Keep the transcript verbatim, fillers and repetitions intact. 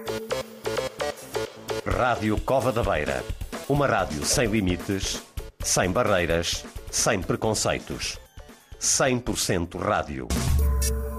Rádio Cova da Beira. Uma rádio sem limites, sem barreiras, sem preconceitos. cem por cento rádio.